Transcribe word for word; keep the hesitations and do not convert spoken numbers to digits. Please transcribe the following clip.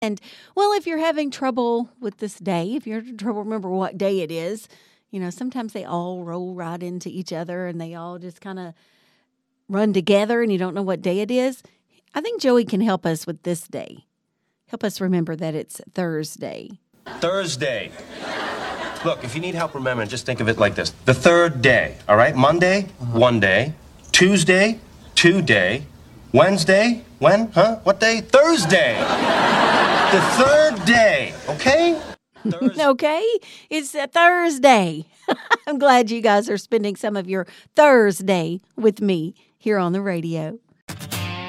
And, well, if you're having trouble with this day, if you're having trouble remember what day it is, you know, sometimes they all roll right into each other and they all just kind of run together and you don't know what day it is. I think Joey can help us with this day. Help us remember that it's Thursday. Thursday. Look, if you need help remembering, just think of it like this. The third day, all right? Monday, uh-huh. one day. Tuesday, two day. Wednesday, when? Huh? What day? Thursday. The third day, okay? Thursday. Okay, it's a Thursday. I'm glad you guys are spending some of your Thursday with me here on the radio.